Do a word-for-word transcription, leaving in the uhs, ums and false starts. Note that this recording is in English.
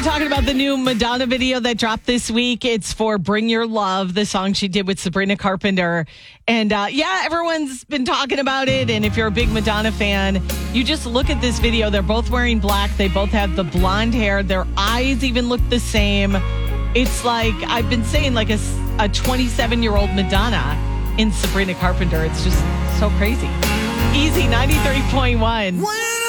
talking about the new Madonna video that dropped this week. It's for Bring Your Love, the song she did with Sabrina Carpenter. And uh, yeah, everyone's been talking about it. And if you're a big Madonna fan, you just look at this video. They're both wearing black. They both have the blonde hair. Their eyes even look the same. It's like, I've been saying, like a, a twenty-seven-year-old Madonna in Sabrina Carpenter. It's just so crazy. Easy, ninety-three point one.